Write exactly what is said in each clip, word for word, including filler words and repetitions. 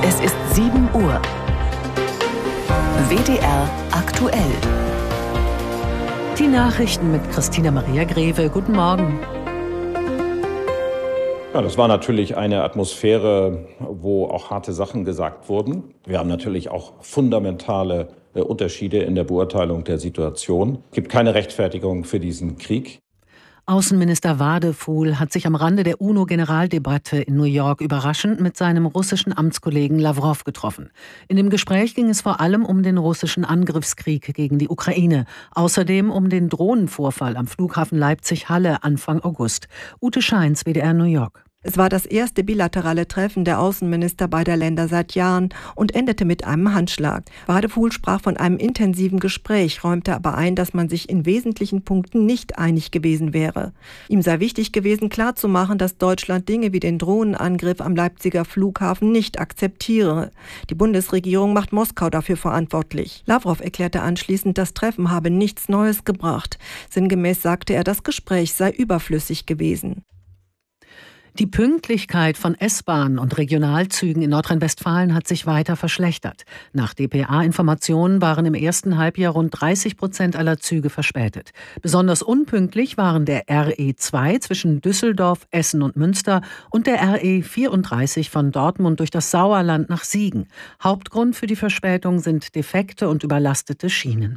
Es ist sieben Uhr. W D R aktuell. Die Nachrichten mit Christina Maria Greve. Guten Morgen. Ja, das war natürlich eine Atmosphäre, wo auch harte Sachen gesagt wurden. Wir haben natürlich auch fundamentale äh, Unterschiede in der Beurteilung der Situation. Es gibt keine Rechtfertigung für diesen Krieg. Außenminister Wadefuhl hat sich am Rande der UNO-Generaldebatte in New York überraschend mit seinem russischen Amtskollegen Lawrow getroffen. In dem Gespräch ging es vor allem um den russischen Angriffskrieg gegen die Ukraine. Außerdem um den Drohnenvorfall am Flughafen Leipzig-Halle Anfang August. Ute Scheins, W D R New York. Es war das erste bilaterale Treffen der Außenminister beider Länder seit Jahren und endete mit einem Handschlag. Wadefuhl sprach von einem intensiven Gespräch, räumte aber ein, dass man sich in wesentlichen Punkten nicht einig gewesen wäre. Ihm sei wichtig gewesen, klarzumachen, dass Deutschland Dinge wie den Drohnenangriff am Leipziger Flughafen nicht akzeptiere. Die Bundesregierung macht Moskau dafür verantwortlich. Lawrow erklärte anschließend, das Treffen habe nichts Neues gebracht. Sinngemäß sagte er, das Gespräch sei überflüssig gewesen. Die Pünktlichkeit von S-Bahnen und Regionalzügen in Nordrhein-Westfalen hat sich weiter verschlechtert. Nach D P A-Informationen waren im ersten Halbjahr rund dreißig Prozent aller Züge verspätet. Besonders unpünktlich waren der R E zwei zwischen Düsseldorf, Essen und Münster und der R E vierunddreißig von Dortmund durch das Sauerland nach Siegen. Hauptgrund für die Verspätung sind defekte und überlastete Schienen.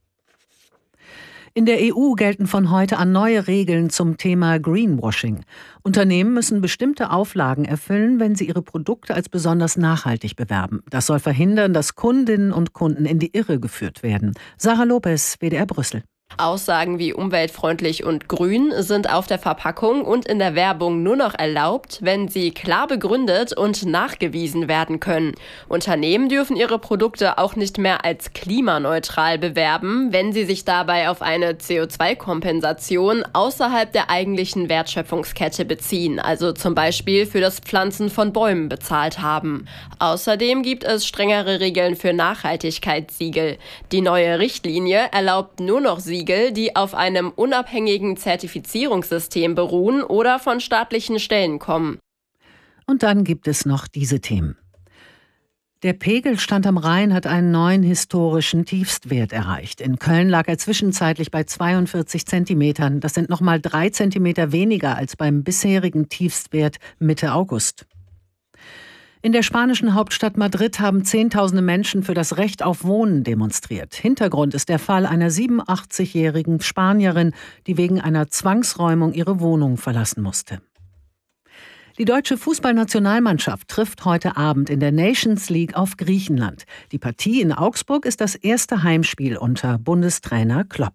In der E U gelten von heute an neue Regeln zum Thema Greenwashing. Unternehmen müssen bestimmte Auflagen erfüllen, wenn sie ihre Produkte als besonders nachhaltig bewerben. Das soll verhindern, dass Kundinnen und Kunden in die Irre geführt werden. Sarah Lopez, W D R Brüssel. Aussagen wie umweltfreundlich und grün sind auf der Verpackung und in der Werbung nur noch erlaubt, wenn sie klar begründet und nachgewiesen werden können. Unternehmen dürfen ihre Produkte auch nicht mehr als klimaneutral bewerben, wenn sie sich dabei auf eine C O zwei Kompensation außerhalb der eigentlichen Wertschöpfungskette beziehen, also zum Beispiel für das Pflanzen von Bäumen bezahlt haben. Außerdem gibt es strengere Regeln für Nachhaltigkeitssiegel. Die neue Richtlinie erlaubt nur noch Siegel, die auf einem unabhängigen Zertifizierungssystem beruhen oder von staatlichen Stellen kommen. Und dann gibt es noch diese Themen. Der Pegelstand am Rhein hat einen neuen historischen Tiefstwert erreicht. In Köln lag er zwischenzeitlich bei zweiundvierzig Zentimetern. Das sind nochmal drei Zentimeter weniger als beim bisherigen Tiefstwert Mitte August. In der spanischen Hauptstadt Madrid haben Zehntausende Menschen für das Recht auf Wohnen demonstriert. Hintergrund ist der Fall einer siebenundachtzigjährigen Spanierin, die wegen einer Zwangsräumung ihre Wohnung verlassen musste. Die deutsche Fußballnationalmannschaft trifft heute Abend in der Nations League auf Griechenland. Die Partie in Augsburg ist das erste Heimspiel unter Bundestrainer Klopp.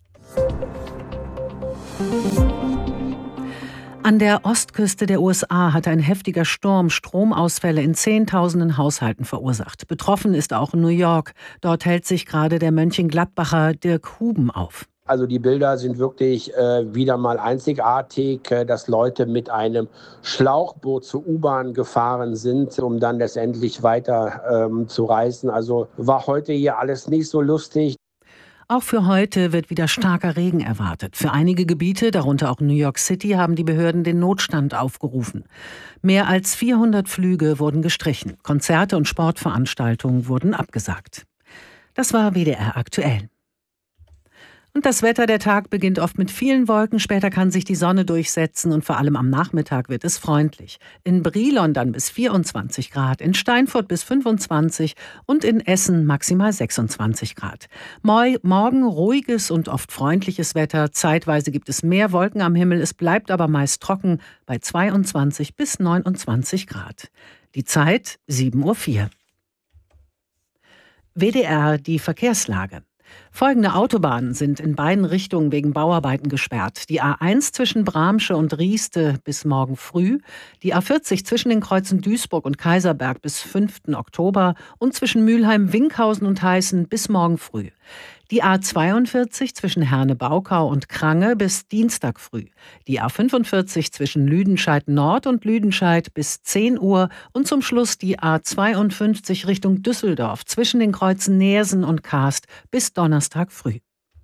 An der Ostküste der U S A hat ein heftiger Sturm Stromausfälle in Zehntausenden Haushalten verursacht. Betroffen ist auch New York. Dort hält sich gerade der Mönchengladbacher Dirk Huben auf. Also die Bilder sind wirklich äh, wieder mal einzigartig, äh, dass Leute mit einem Schlauchboot zur U-Bahn gefahren sind, um dann letztendlich weiter ähm, zu reisen. Also war heute hier alles nicht so lustig. Auch für heute wird wieder starker Regen erwartet. Für einige Gebiete, darunter auch New York City, haben die Behörden den Notstand aufgerufen. Mehr als vierhundert Flüge wurden gestrichen. Konzerte und Sportveranstaltungen wurden abgesagt. Das war W D R aktuell. Und das Wetter, der Tag beginnt oft mit vielen Wolken, später kann sich die Sonne durchsetzen und vor allem am Nachmittag wird es freundlich. In Brilon dann bis vierundzwanzig Grad, in Steinfurt bis fünfundzwanzig und in Essen maximal sechsundzwanzig Grad. Morgen ruhiges und oft freundliches Wetter, zeitweise gibt es mehr Wolken am Himmel, es bleibt aber meist trocken bei zweiundzwanzig bis neunundzwanzig Grad. Die Zeit sieben Uhr vier. W D R, die Verkehrslage. Folgende Autobahnen sind in beiden Richtungen wegen Bauarbeiten gesperrt. Die A eins zwischen Bramsche und Rieste bis morgen früh, die A vierzig zwischen den Kreuzen Duisburg und Kaiserberg bis fünften Oktober und zwischen Mülheim, Winkhausen und Heißen bis morgen früh. Die A zweiundvierzig zwischen Herne-Baukau und Krange bis Dienstag früh. Die A fünfundvierzig zwischen Lüdenscheid Nord und Lüdenscheid bis zehn Uhr und zum Schluss die A zweiundfünfzig Richtung Düsseldorf zwischen den Kreuzen Neersen und Kaast bis Donnerstag früh.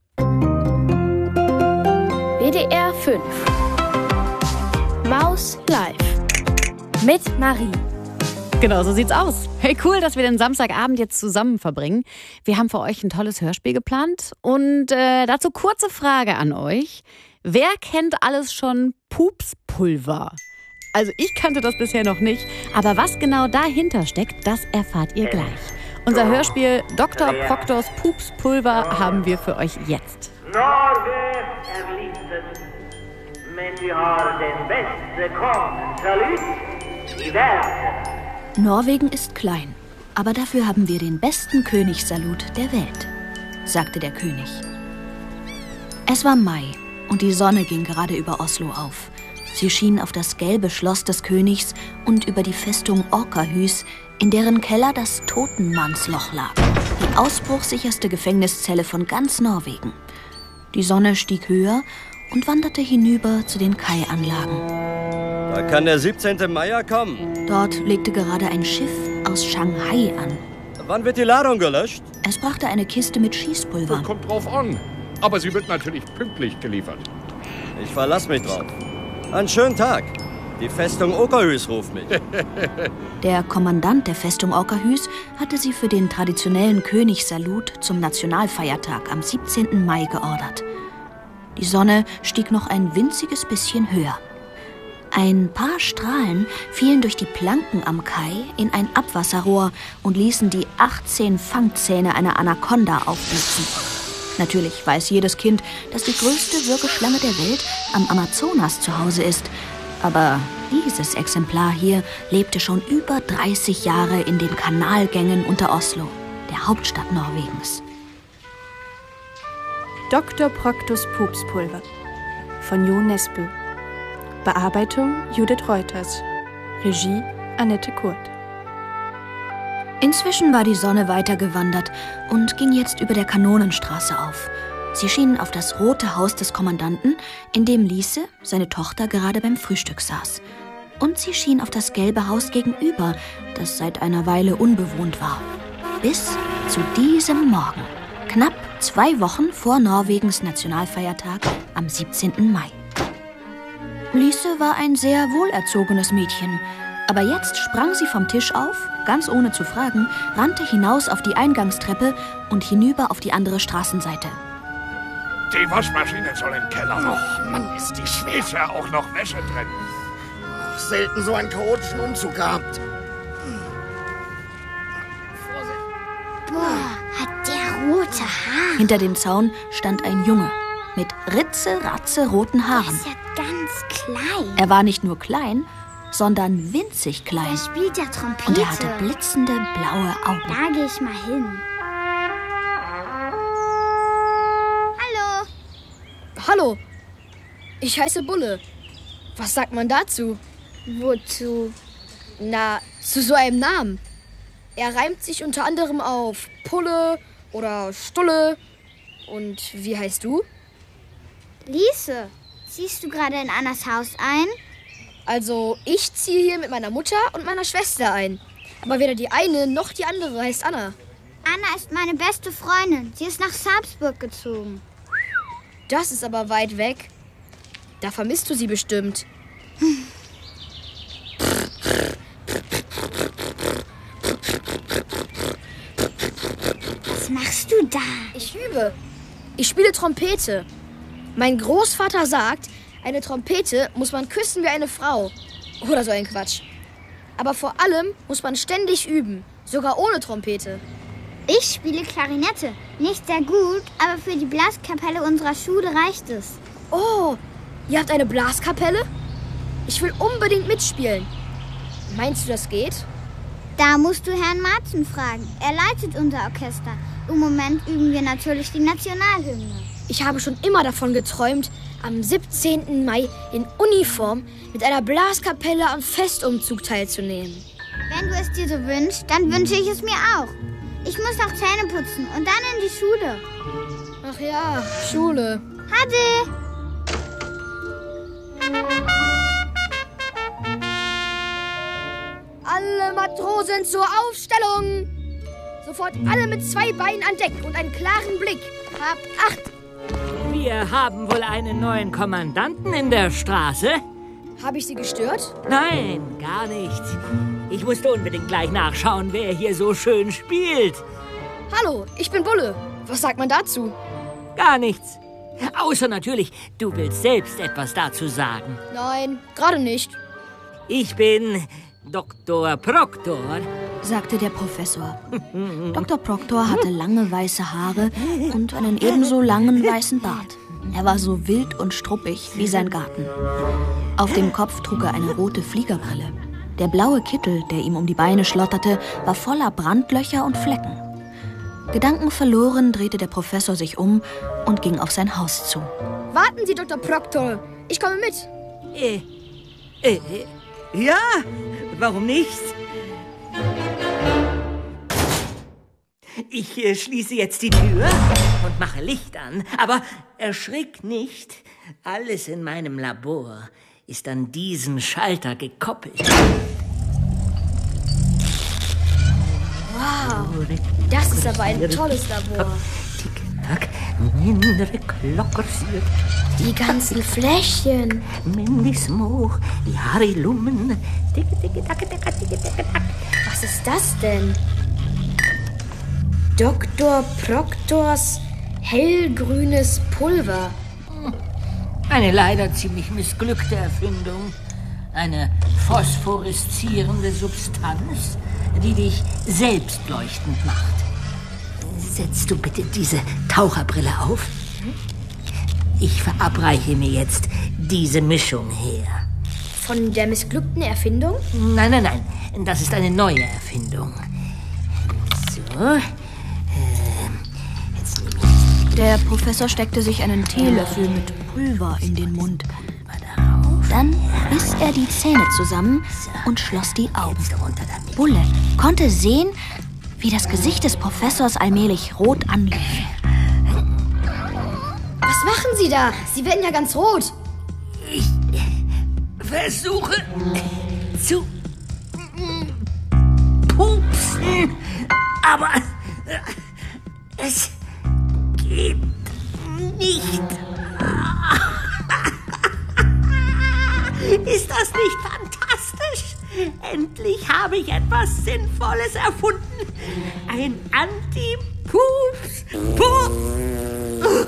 W D R fünf Maus Live mit Marie. Genau, so sieht's aus. Hey, cool, dass wir den Samstagabend jetzt zusammen verbringen. Wir haben für euch ein tolles Hörspiel geplant. Und äh, dazu kurze Frage an euch. Wer kennt alles schon Pupspulver? Also ich kannte das bisher noch nicht. Aber was genau dahinter steckt, das erfahrt ihr gleich. Unser Hörspiel Doktor Proktors Pupspulver haben wir für euch jetzt. Norge är litet, men vi har den bästa konungssalut i världen. Norwegen ist klein, aber dafür haben wir den besten Königssalut der Welt, sagte der König. Es war Mai und die Sonne ging gerade über Oslo auf. Sie schien auf das gelbe Schloss des Königs und über die Festung Orkahus, in deren Keller das Totenmannsloch lag, die ausbruchsicherste Gefängniszelle von ganz Norwegen. Die Sonne stieg höher und wanderte hinüber zu den Kai-Anlagen. Da kann der siebzehnte Mai kommen. Dort legte gerade ein Schiff aus Shanghai an. Wann wird die Ladung gelöscht? Es brachte eine Kiste mit Schießpulver. Das kommt drauf an. Aber sie wird natürlich pünktlich geliefert. Ich verlass mich drauf. Einen schönen Tag. Die Festung Orkahus ruft mich. Der Kommandant der Festung Orkahus hatte sie für den traditionellen Königssalut zum Nationalfeiertag am siebzehnten Mai geordert. Die Sonne stieg noch ein winziges bisschen höher. Ein paar Strahlen fielen durch die Planken am Kai in ein Abwasserrohr und ließen die achtzehn Fangzähne einer Anaconda aufblitzen. Natürlich weiß jedes Kind, dass die größte Würgeschlange der Welt am Amazonas zu Hause ist. Aber dieses Exemplar hier lebte schon über dreißig Jahre in den Kanalgängen unter Oslo, der Hauptstadt Norwegens. Doktor Proktors Pupspulver von Jo Nesbø. Bearbeitung Judith Reuters. Regie Annette Kurt. Inzwischen war die Sonne weitergewandert und ging jetzt über der Kanonenstraße auf. Sie schien auf das rote Haus des Kommandanten, in dem Lise, seine Tochter, gerade beim Frühstück saß. Und sie schien auf das gelbe Haus gegenüber, das seit einer Weile unbewohnt war. Bis zu diesem Morgen, knapp zwei Wochen vor Norwegens Nationalfeiertag am siebzehnten Mai. Lise war ein sehr wohlerzogenes Mädchen. Aber jetzt sprang sie vom Tisch auf, ganz ohne zu fragen, rannte hinaus auf die Eingangstreppe und hinüber auf die andere Straßenseite. Die Waschmaschine soll im Keller. Och Mann, ist die schwer. Ist ja auch noch Wäsche drin. Selten so einen chaotischen Umzug gehabt. Boah, hat der rote Haare. Hinter dem Zaun stand ein Junge mit ritze-ratze roten Haaren. Der ist ja ganz klein. Er war nicht nur klein, sondern winzig klein. Der spielt ja Trompete. Und er hatte blitzende blaue Augen. Da gehe ich mal hin. Hallo. Hallo. Ich heiße Bulle. Was sagt man dazu? Wozu? Na, zu so einem Namen. Er reimt sich unter anderem auf Pulle oder Stulle. Und wie heißt du? Lise. Ziehst du gerade in Annas Haus ein? Also, ich ziehe hier mit meiner Mutter und meiner Schwester ein. Aber weder die eine noch die andere heißt Anna. Anna ist meine beste Freundin. Sie ist nach Sarpsborg gezogen. Das ist aber weit weg. Da vermisst du sie bestimmt. Hm. Was machst du da? Ich übe. Ich spiele Trompete. Mein Großvater sagt, eine Trompete muss man küssen wie eine Frau. Oder so ein Quatsch. Aber vor allem muss man ständig üben. Sogar ohne Trompete. Ich spiele Klarinette. Nicht sehr gut, aber für die Blaskapelle unserer Schule reicht es. Oh, ihr habt eine Blaskapelle? Ich will unbedingt mitspielen. Meinst du, das geht? Da musst du Herrn Marzen fragen. Er leitet unser Orchester. Im Moment üben wir natürlich die Nationalhymne. Ich habe schon immer davon geträumt, am siebzehnten Mai in Uniform mit einer Blaskapelle am Festumzug teilzunehmen. Wenn du es dir so wünschst, dann wünsche ich es mir auch. Ich muss noch Zähne putzen und dann in die Schule. Ach ja, Schule. Hade! Alle Matrosen zur Aufstellung! Sofort alle mit zwei Beinen an Deck und einen klaren Blick. Habt Acht! Wir haben wohl einen neuen Kommandanten in der Straße. Habe ich Sie gestört? Nein, gar nicht. Ich musste unbedingt gleich nachschauen, wer hier so schön spielt. Hallo, ich bin Bulle. Was sagt man dazu? Gar nichts. Außer natürlich, du willst selbst etwas dazu sagen. Nein, gerade nicht. Ich bin Doktor Proktor, sagte der Professor. Doktor Proktor hatte lange weiße Haare und einen ebenso langen weißen Bart. Er war so wild und struppig wie sein Garten. Auf dem Kopf trug er eine rote Fliegerbrille. Der blaue Kittel, der ihm um die Beine schlotterte, war voller Brandlöcher und Flecken. Gedankenverloren drehte der Professor sich um und ging auf sein Haus zu. Warten Sie, Doktor Proktor. Ich komme mit. Äh, äh, ja, warum nicht? Ich äh, schließe jetzt die Tür und mache Licht an. Aber erschrick nicht. Alles in meinem Labor ist an diesen Schalter gekoppelt. Wow, das ist aber ein tolles Labor. Tick-Tack, mindere Glockersiert. Die ganzen Fläschchen. Mindismo, die Harilummen. Was ist das denn? Doktor Proktors hellgrünes Pulver. Eine leider ziemlich missglückte Erfindung. Eine phosphoreszierende Substanz, die dich selbstleuchtend macht. Setzt du bitte diese Taucherbrille auf? Ich verabreiche mir jetzt diese Mischung her. Von der missglückten Erfindung? Nein, nein, nein. Das ist eine neue Erfindung. So. Äh, jetzt nehme ich... Der Professor steckte sich einen Teelöffel mit Pulver in den Mund. Dann biss er die Zähne zusammen und schloss die Augen. Bulle konnte sehen, wie das Gesicht des Professors allmählich rot anlief. Was machen Sie da? Sie werden ja ganz rot. Ich versuche zu pupsen, aber es geht nicht. Ist das nicht fantastisch? Endlich habe ich etwas Sinnvolles erfunden. Ein Anti-Pups. Pups.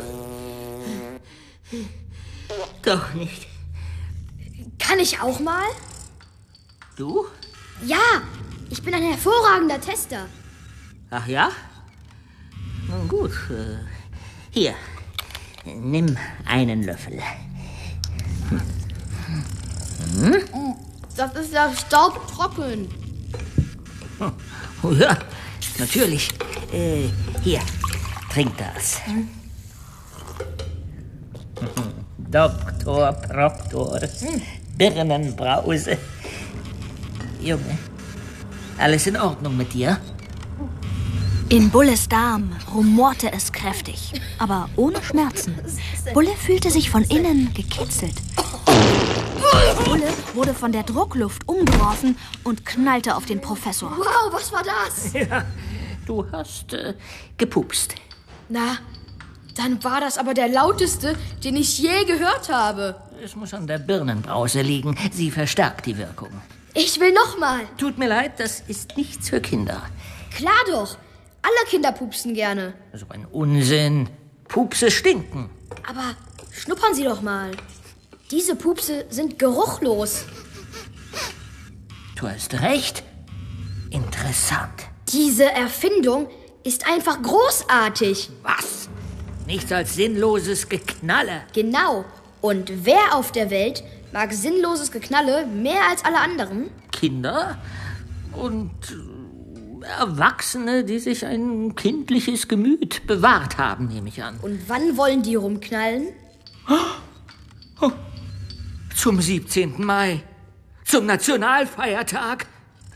Doch nicht. Kann ich auch mal? Du? Ja, ich bin ein hervorragender Tester. Ach ja? Nun gut. Hier, nimm einen Löffel. Hm? Das ist ja staubtrocken. Oh ja, natürlich. Äh, hier, trink das. Hm? Doktor Proktor, hm. Birnenbrause. Junge, alles in Ordnung mit dir? In Bulles Darm rumorte es kräftig, aber ohne Schmerzen. Bulle fühlte sich von innen gekitzelt. Bulle wurde von der Druckluft umgeworfen und knallte auf den Professor. Wow, was war das? Ja, du hast äh, gepupst. Na, dann war das aber der lauteste, den ich je gehört habe. Es muss an der Birnenbrause liegen. Sie verstärkt die Wirkung. Ich will noch mal. Tut mir leid, das ist nichts für Kinder. Klar doch. Alle Kinder pupsen gerne. So ein Unsinn. Pupse stinken. Aber schnuppern Sie doch mal. Diese Pupse sind geruchlos. Du hast recht. Interessant. Diese Erfindung ist einfach großartig. Was? Nichts als sinnloses Geknalle. Genau. Und wer auf der Welt mag sinnloses Geknalle mehr als alle anderen? Kinder und Erwachsene, die sich ein kindliches Gemüt bewahrt haben, nehme ich an. Und wann wollen die rumknallen? Oh. Zum siebzehnten Mai. Zum Nationalfeiertag.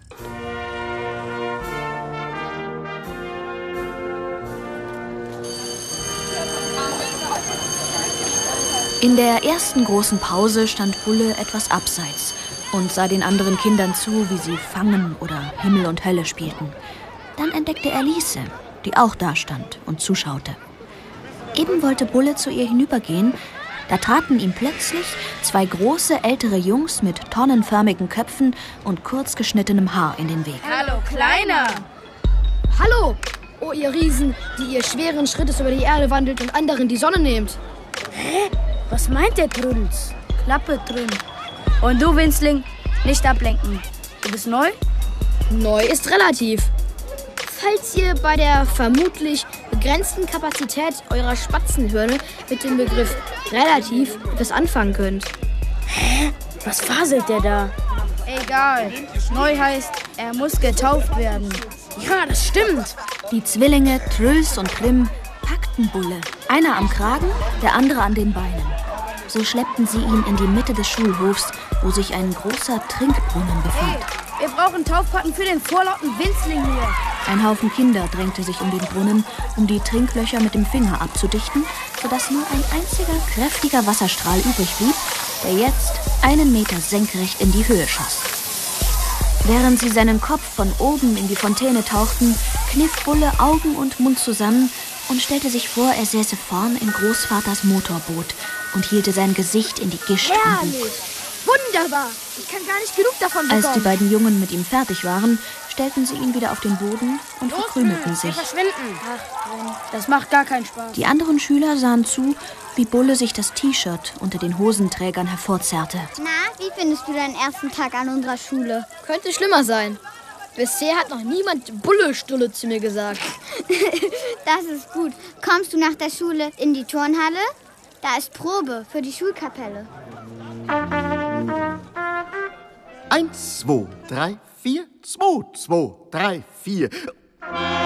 In der ersten großen Pause stand Bulle etwas abseits und sah den anderen Kindern zu, wie sie Fangen oder Himmel und Hölle spielten. Dann entdeckte er Liese, die auch da stand und zuschaute. Eben wollte Bulle zu ihr hinübergehen, Da traten ihm plötzlich zwei große ältere Jungs mit tonnenförmigen Köpfen und kurz geschnittenem Haar in den Weg. Hallo, Kleiner! Hallo! Oh, ihr Riesen, die ihr schweren Schrittes über die Erde wandelt und anderen die Sonne nehmt. Hä? Was meint der Trunz? Klappe drin. Und du, Winzling, nicht ablenken. Du bist neu? Neu ist relativ. Falls ihr bei der vermutlich begrenzten Kapazität eurer Spatzenhirne mit dem Begriff relativ etwas anfangen könnt. Hä? Was faselt der da? Egal. Neu heißt, er muss getauft werden. Ja, das stimmt. Die Zwillinge Trös und Trim packten Bulle. Einer am Kragen, der andere an den Beinen. So schleppten sie ihn in die Mitte des Schulhofs, wo sich ein großer Trinkbrunnen befand. Hey, wir brauchen Taufpatten für den vorlauten Winzling hier. Ein Haufen Kinder drängte sich um den Brunnen, um die Trinklöcher mit dem Finger abzudichten, sodass nur ein einziger kräftiger Wasserstrahl übrig blieb, der jetzt einen Meter senkrecht in die Höhe schoss. Während sie seinen Kopf von oben in die Fontäne tauchten, kniff Bulle Augen und Mund zusammen und stellte sich vor, er säße vorn in Großvaters Motorboot und hielte sein Gesicht in die Gischt. Herrlich! Wunderbar! Ich kann gar nicht genug davon bekommen. Als die beiden Jungen mit ihm fertig waren, stellten sie ihn wieder auf den Boden und Los, verkrümelten wir sich. verschwinden. Ach, das macht gar keinen Spaß. Die anderen Schüler sahen zu, wie Bulle sich das T-Shirt unter den Hosenträgern hervorzerrte. Na, wie findest du deinen ersten Tag an unserer Schule? Könnte schlimmer sein. Bisher hat noch niemand Bulle-Stulle zu mir gesagt. Das ist gut. Kommst du nach der Schule in die Turnhalle? Da ist Probe für die Schulkapelle. Eins, zwei, drei, vier, zwei, zwei, drei, vier.